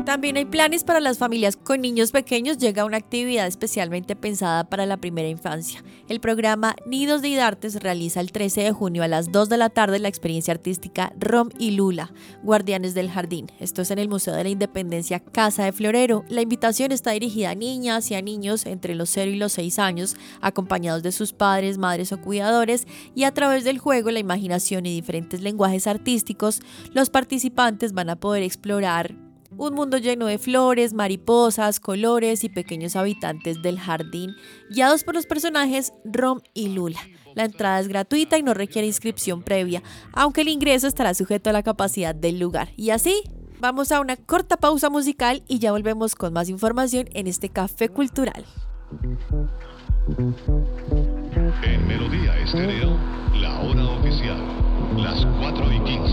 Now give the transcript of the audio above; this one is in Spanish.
También hay planes para las familias con niños pequeños. Llega una actividad especialmente pensada para la primera infancia. El programa Nidos de Idartes realiza el 13 de junio a las 2 de la tarde la experiencia artística Rom y Lula, Guardianes del Jardín. Esto es en el Museo de la Independencia Casa de Florero. La invitación está dirigida a niñas y a niños entre los 0 y los 6 años, acompañados de sus padres, madres o cuidadores, y a través del juego, la imaginación y diferentes lenguajes artísticos, los participantes van a poder explorar un mundo lleno de flores, mariposas, colores y pequeños habitantes del jardín, guiados por los personajes Rom y Lula. La entrada es gratuita y no requiere inscripción previa, aunque el ingreso estará sujeto a la capacidad del lugar. Y así, vamos a una corta pausa musical y ya volvemos con más información en este Café Cultural. En Melodía Estéreo, la hora oficial, las 4:15.